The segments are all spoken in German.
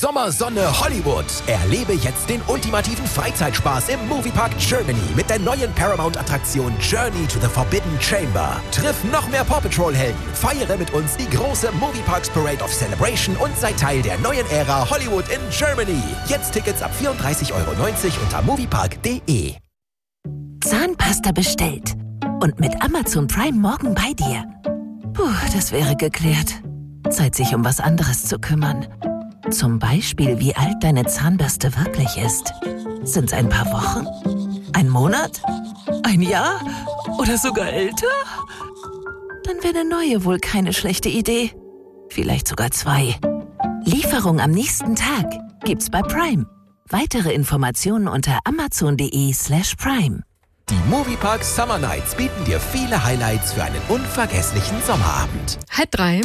Sommersonne Hollywood. Erlebe jetzt den ultimativen Freizeitspaß im Moviepark Germany mit der neuen Paramount-Attraktion Journey to the Forbidden Chamber. Triff noch mehr Paw Patrol-Helden, feiere mit uns die große Movieparks Parade of Celebration und sei Teil der neuen Ära Hollywood in Germany. Jetzt Tickets ab 34,90 € unter moviepark.de. Zahnpasta bestellt und mit Amazon Prime morgen bei dir. Puh, das wäre geklärt. Zeit, sich um was anderes zu kümmern. Zum Beispiel, wie alt deine Zahnbürste wirklich ist. Sind's ein paar Wochen? Ein Monat? Ein Jahr? Oder sogar älter? Dann wäre eine neue wohl keine schlechte Idee. Vielleicht sogar 2. Lieferung am nächsten Tag gibt's bei Prime. Weitere Informationen unter amazon.de/prime. Die Moviepark Summer Nights bieten dir viele Highlights für einen unvergesslichen Sommerabend. 2:30.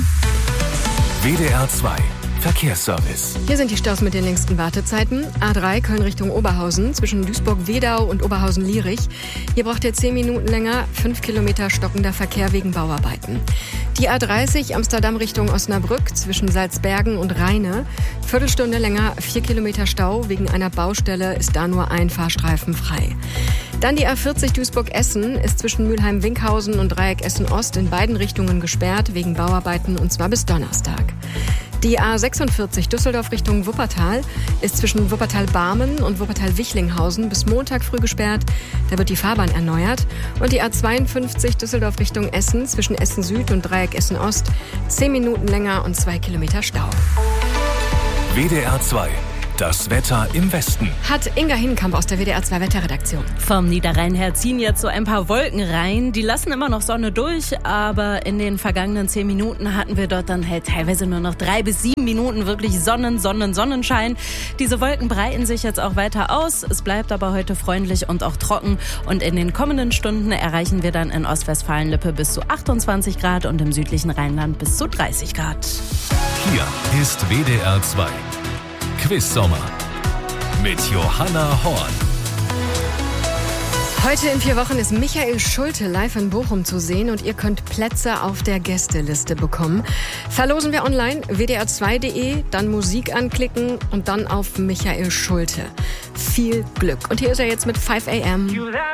WDR 2 Verkehrsservice. Hier sind die Staus mit den längsten Wartezeiten. A3 Köln Richtung Oberhausen zwischen Duisburg-Wedau und Oberhausen-Lierich. Hier braucht ihr 10 Minuten länger, 5 Kilometer stockender Verkehr wegen Bauarbeiten. Die A30 Amsterdam Richtung Osnabrück zwischen Salzbergen und Rheine. Viertelstunde länger, 4 Kilometer Stau. Wegen einer Baustelle ist da nur ein Fahrstreifen frei. Dann die A40 Duisburg-Essen ist zwischen Mülheim-Winkhausen und Dreieck Essen-Ost in beiden Richtungen gesperrt wegen Bauarbeiten und zwar bis Donnerstag. Die A46 Düsseldorf Richtung Wuppertal ist zwischen Wuppertal-Barmen und Wuppertal-Wichlinghausen bis Montag früh gesperrt. Da wird die Fahrbahn erneuert. Und die A52 Düsseldorf Richtung Essen zwischen Essen Süd und Dreieck Essen Ost 10 Minuten länger und 2 Kilometer Stau. WDR 2 Das Wetter im Westen. Hat Inga Hinkamp aus der WDR 2 Wetterredaktion. Vom Niederrhein her ziehen jetzt so ein paar Wolken rein. Die lassen immer noch Sonne durch, aber in den vergangenen 10 Minuten hatten wir dort dann halt teilweise nur noch 3 bis 7 Minuten wirklich Sonnenschein. Diese Wolken breiten sich jetzt auch weiter aus. Es bleibt aber heute freundlich und auch trocken. Und in den kommenden Stunden erreichen wir dann in Ostwestfalen-Lippe bis zu 28 Grad und im südlichen Rheinland bis zu 30 Grad. Hier ist WDR 2 Quiz-Sommer mit Johanna Horn. Heute in 4 Wochen ist Michael Schulte live in Bochum zu sehen und ihr könnt Plätze auf der Gästeliste bekommen. Verlosen wir online, wdr2.de, dann Musik anklicken und dann auf Michael Schulte. Viel Glück. Und hier ist er jetzt mit 5 AM.